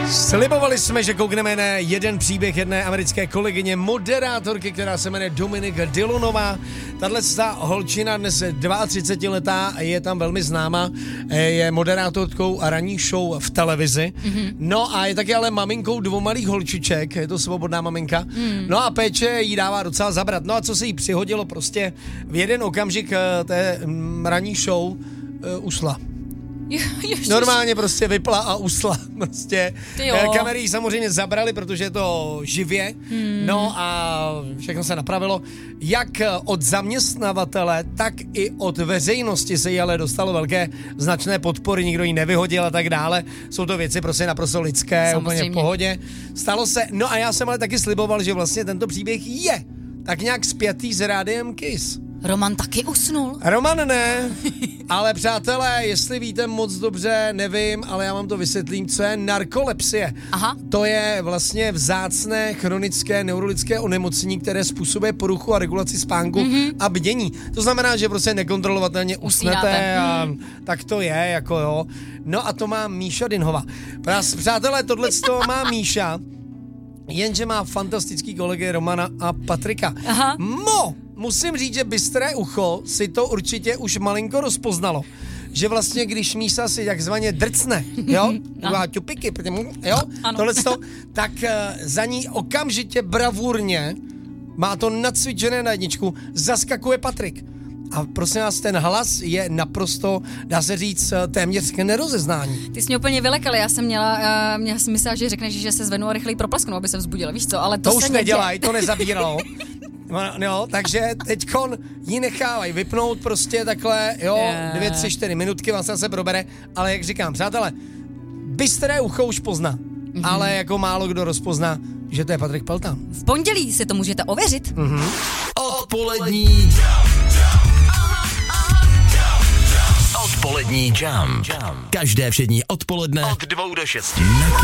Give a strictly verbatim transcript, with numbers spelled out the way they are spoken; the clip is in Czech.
Slibovali jsme, že koukneme na jeden příběh jedné americké kolegyně, moderátorky, která se jmenuje Dominika Dilonová. Tahle holčina dnes třicetiletá je tam velmi známa, je moderátorkou a ranní show v televizi. Mm-hmm. No a je taky ale maminkou dvou malých holčiček, je to svobodná maminka. Mm. No a péče jí dává docela zabrat. No a co se jí přihodilo, prostě v jeden okamžik té ranní show uh, usla. Ježiš. Normálně prostě vypla a usla. Prostě kamery samozřejmě zabrali, protože je to živě. Hmm. No a všechno se napravilo. Jak od zaměstnavatele, tak i od veřejnosti se jí ale dostalo velké značné podpory, nikdo ji nevyhodil a tak dále. Jsou to věci prostě naprosto lidské, samozřejmě. Úplně v pohodě. Stalo se, no a já jsem ale taky sliboval, že vlastně tento příběh je tak nějak spjatý s rádiem Kiss. Roman taky usnul? Roman ne, ale přátelé, jestli víte moc dobře, nevím, ale já vám to vysvětlím, co je narkolepsie. Aha. To je vlastně vzácné chronické neurologické onemocnění, které způsobuje poruchu a regulaci spánku mm-hmm. a bdění. To znamená, že prostě nekontrolovatelně usnete a mm. tak to je, jako jo. No a to má Míša Dinhova. Přátelé, tohleto má Míša, jenže má fantastický kolegy Romana a Patrika. Aha. Mo! Musím říct, že bystré ucho si to určitě už malinko rozpoznalo. Že vlastně, když Mísa si takzvaně drcne, jo, udělá ťupiky, jo, tohleto, tak uh, za ní okamžitě bravurně, má to nacvičené na jedničku, zaskakuje Patrik. A prosím vás, ten hlas je naprosto, dá se říct, téměř k nerozeznání. Ty jsi mě úplně vylekal, já jsem měla, uh, měla jsem myslela, že řekneš, že se zvenu a rychleji proplesknu, aby se vzbudila, víš co, ale to, to se už nedělaj, to nezabíralo. No, takže teďkon ji nechávají vypnout prostě takhle, jo, yeah. dvě, tři, čtyři minutky, vám se zase probere, ale jak říkám, přátelé, bystré ucho už pozná, mm-hmm. ale jako málo kdo rozpozná, že to je Patrik Peltan. V pondělí si to můžete ověřit. Mm-hmm. Odpolední Odpolední jam. Každé všední odpoledne od dvou do šesti.